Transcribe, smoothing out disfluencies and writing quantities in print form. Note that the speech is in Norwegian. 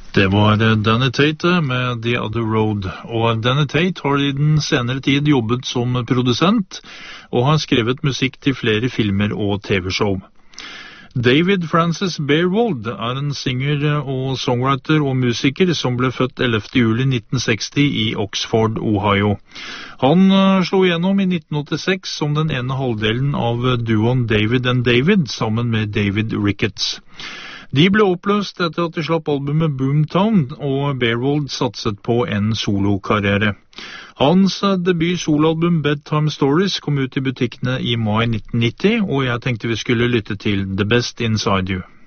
Det var Danny Tate med The Other Road, og Danny Tate har i den senere tid jobbet som produsent, og har skrevet musikk til flere filmer og TV-show. David Francis Beerwold en singer og songwriter og musiker som ble født 11. juli 1960 i Oxford, Ohio. Han slo igjennom i 1986 som den ene halvdelen av duoen David and David sammen med David Ricketts. De ble oppløst etter at de slapp albumet Boomtown, og Beerwold satset på en solokarriere. Hans debut soloalbum Bedtime Stories kom ut i butikkene i mai 1990, og jeg tenkte vi skulle lytte til The Best Inside You.